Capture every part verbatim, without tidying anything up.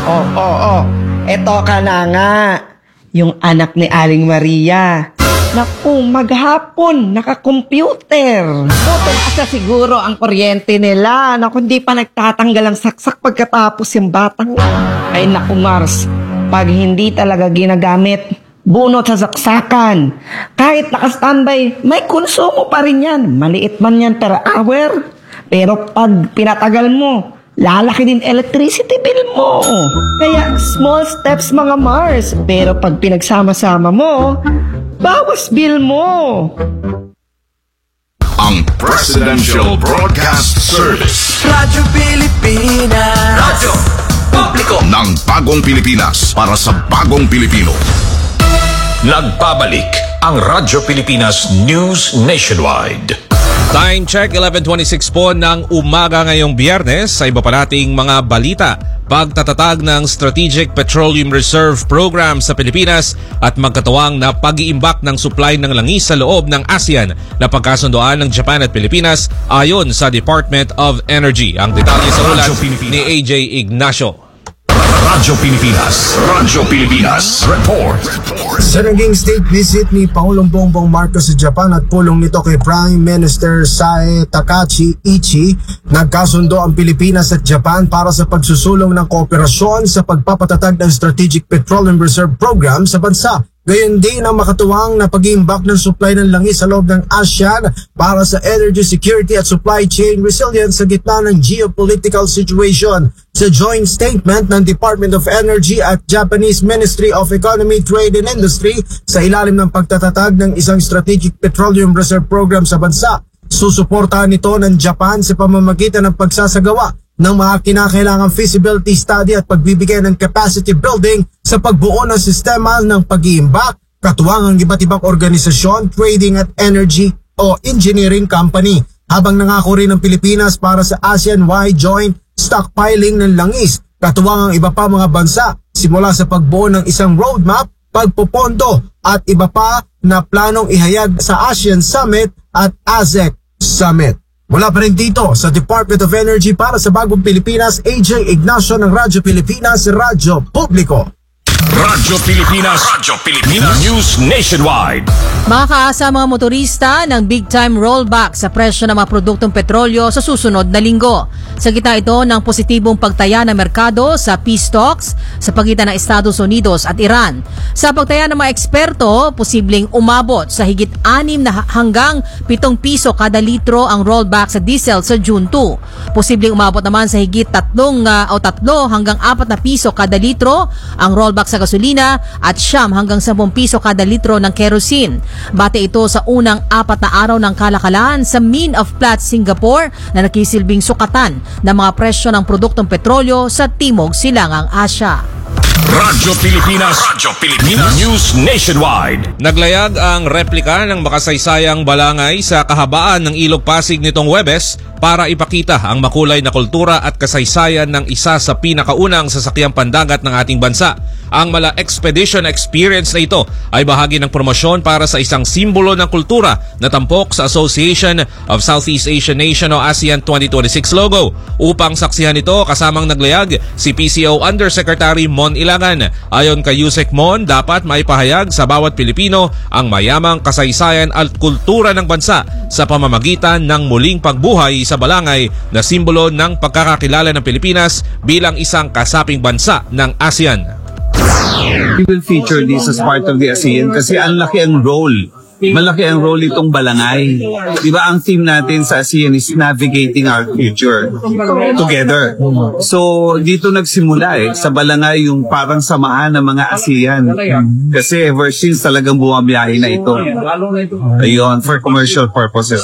Oh, oh, oh. Eto ka na nga. Yung anak ni Aling Maria. Naku, maghapon, naka-computer. Putol asa siguro ang kuryente nila. Naku, hindi pa nagtatanggal ang saksak pagkatapos yung batang. Ay naku, Mars. Pag hindi talaga ginagamit, bunot sa saksakan. Kahit naka-standby, may konsumo pa rin yan. Maliit man yan per hour. Pero pag pinatagal mo, lalaki din electricity bill mo. Kaya small steps mga Mars. Pero pag pinagsama-sama mo, bawas bill mo. Ang Presidential Broadcast Service. Radyo Pilipinas. Radyo Publiko ng bagong Pilipinas para sa bagong Pilipino. Nagbabalik ang Radyo Pilipinas News Nationwide. Time check, eleven twenty-six po ng umaga ngayong Biyernes. Sa iba pa nating mga balita, pagtatatag ng Strategic Petroleum Reserve Program sa Pilipinas at magkatuwang na pag-iimbak ng supply ng langis sa loob ng ASEAN na pagkasundoan ng Japan at Pilipinas ayon sa Department of Energy. Ang detalye sa ulat ni A J Ignacio. Radyo Pilipinas. Radyo Pilipinas. Report. Sa naging state visit ni Pangulong Bongbong Marcos sa Japan at pulong nito kay Prime Minister Sae Takachi Ichi, nagkasundo ang Pilipinas at Japan para sa pagsusulong ng kooperasyon sa pagpapatatag ng Strategic Petroleum Reserve Program sa bansa. Gayon din ang makatuwang na pag-iimbak ng supply ng langis sa loob ng ASEAN para sa energy security at supply chain resilience sa gitna ng geopolitical situation. Sa joint statement ng Department of Energy at Japanese Ministry of Economy, Trade and Industry sa ilalim ng pagtatatag ng isang Strategic Petroleum Reserve Program sa bansa, susuportahan nito ng Japan sa pamamagitan ng pagsasagawa ng mga kinakailangang feasibility study at pagbibigay ng capacity building sa pagbuo ng sistema ng pag-iimbak, katuwang ang iba't ibang organisasyon, trading at energy o engineering company. Habang nangako rin ng Pilipinas para sa ASEAN-wide joint stockpiling ng langis, katuwang ang iba pa mga bansa, simula sa pagbuo ng isang roadmap, pagpopondo at iba pa na planong ihayag sa ASEAN Summit at ASEC Summit. Mula pa rin dito sa Department of Energy para sa Bagong Pilipinas, A J Ignacio ng Radyo Pilipinas, Radyo Publiko. Radyo Pilipinas. Radyo Pilipinas News Nationwide. Makakaasa mga motorista ng big-time rollback sa presyo ng mga produktong petrolyo sa susunod na linggo. Sa gitna ito ng positibong pagtaya ng merkado sa peace talks sa pagitan ng Estados Unidos at Iran. Sa pagtaya ng mga eksperto, posibleng umabot sa higit anim na hanggang pitong piso kada litro ang rollback sa diesel sa June two. Posibleng umabot naman sa higit tatlong uh, o tatlo hanggang apat na piso kada litro ang rollback sa gasolina at siyam hanggang sampung piso kada litro ng kerosene. Bate ito sa unang apat na araw ng kalakalan sa Mean of Platts Singapore na nakisilbing sukatan ng mga presyo ng produktong petrolyo sa Timog Silangang Asya. Radyo Pilipinas. Radyo Pilipinas News Nationwide. Naglayag ang replika ng makasaysayang balangay sa kahabaan ng Ilog Pasig nitong Huwebes para ipakita ang makulay na kultura at kasaysayan ng isa sa pinakaunang sasakyang pandagat ng ating bansa. Ang Mala Expedition Experience na ito ay bahagi ng promosyon para sa isang simbolo ng kultura na tampok sa Association of Southeast Asian Nation o ASEAN twenty twenty-six logo. Upang saksihan ito, kasamang naglayag si P C O Undersecretary Mon Ilagan. Ayon kay Yusek Mon, dapat maipahayag sa bawat Pilipino ang mayamang kasaysayan at kultura ng bansa sa pamamagitan ng muling pagbuhay sa balangay na simbolo ng pagkakakilala ng Pilipinas bilang isang kasaping bansa ng ASEAN. We will feature this as part of the ASEAN kasi ang laki ang role. Malaki ang role itong balangay. Diba ang theme natin sa ASEAN is navigating our future together. So dito nagsimula eh, sa balangay yung parang samahan ng mga ASEAN. Kasi ever since talagang bumabiyahe na ito. Ayun, for commercial purposes.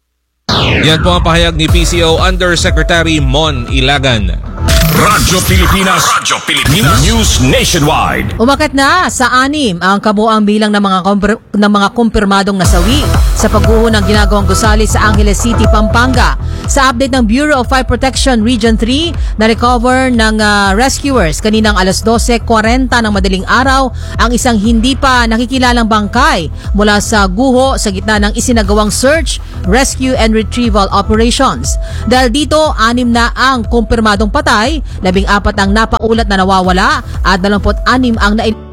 Yan po ang pahayag ni P C O Undersecretary Mon Ilagan. Radyo Pilipinas. Radyo Pilipinas News Nationwide. Umakyat na sa anim ang kabuang bilang ng mga kumpir- ng mga kumpirmadong nasawi sa pagguho ng ginagawang gusali sa Angeles City, Pampanga. Sa update ng Bureau of Fire Protection Region three, na-recover ng uh, rescuers kaninang alas dose forty ng madaling araw ang isang hindi pa nakikilalang bangkay mula sa guho sa gitna ng isinagawang search, rescue and retrieval operations. Dahil dito, anim na ang kumpirmadong patay, labing apat ang napaulat na nawawala at dalawamput anim ang nail